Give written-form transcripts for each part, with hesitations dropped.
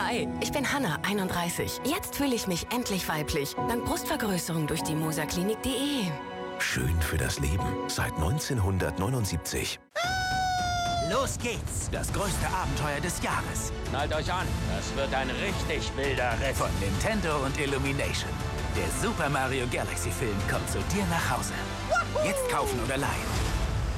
Hi, ich bin Hanna, 31. Jetzt fühle ich mich endlich weiblich. Dank Brustvergrößerung durch die moserklinik.de. Schön für das Leben. Seit 1979. Los geht's! Das größte Abenteuer des Jahres. Schnallt euch an, das wird ein richtig wilder Ritt. Von Nintendo und Illumination. Der Super Mario Galaxy Film kommt zu dir nach Hause. Jetzt kaufen oder leihen.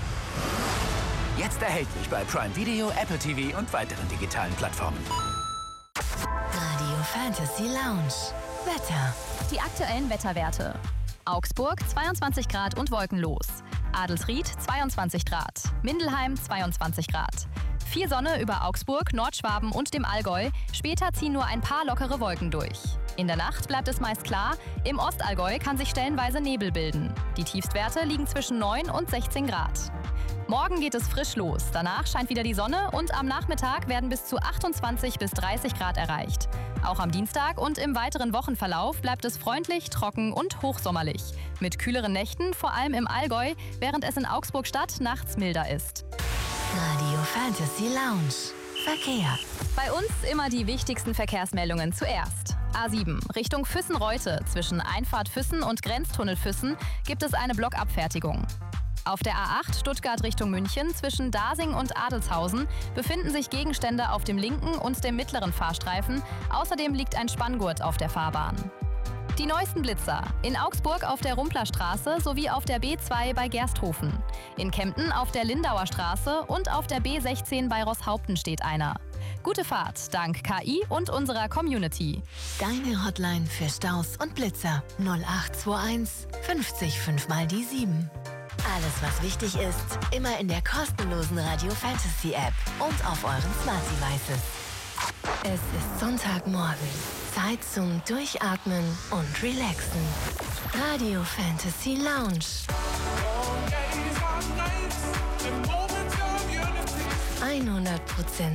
Jetzt erhältlich bei Prime Video, Apple TV und weiteren digitalen Plattformen. Radio Fantasy Lounge. Wetter. Die aktuellen Wetterwerte. Augsburg 22 Grad und wolkenlos. Adelsried 22 Grad. Mindelheim 22 Grad. Viel Sonne über Augsburg, Nordschwaben und dem Allgäu. Später ziehen nur ein paar lockere Wolken durch. In der Nacht bleibt es meist klar. Im Ostallgäu kann sich stellenweise Nebel bilden. Die Tiefstwerte liegen zwischen 9 und 16 Grad. Morgen geht es frisch los. Danach scheint wieder die Sonne und am Nachmittag werden bis zu 28 bis 30 Grad erreicht. Auch am Dienstag und im weiteren Wochenverlauf bleibt es freundlich, trocken und hochsommerlich. Mit kühleren Nächten, vor allem im Allgäu, während es in Augsburg-Stadt nachts milder ist. Radio Fantasy Lounge. Verkehr. Bei uns immer die wichtigsten Verkehrsmeldungen zuerst. A7 Richtung Füssen-Reute. Zwischen Einfahrt Füssen und Grenztunnel Füssen gibt es eine Blockabfertigung. Auf der A8 Stuttgart Richtung München zwischen Dasing und Adelshausen befinden sich Gegenstände auf dem linken und dem mittleren Fahrstreifen. Außerdem liegt ein Spanngurt auf der Fahrbahn. Die neuesten Blitzer. In Augsburg auf der Rumplerstraße sowie auf der B2 bei Gersthofen. In Kempten auf der Lindauer Straße und auf der B16 bei Rosshaupten steht einer. Gute Fahrt, dank KI und unserer Community. Deine Hotline für Staus und Blitzer 0821 50 5 mal die 7. Alles, was wichtig ist, immer in der kostenlosen Radio Fantasy App und auf euren Smart Devices. Es ist Sonntagmorgen. Zeit zum Durchatmen und Relaxen. Radio Fantasy Lounge. 100%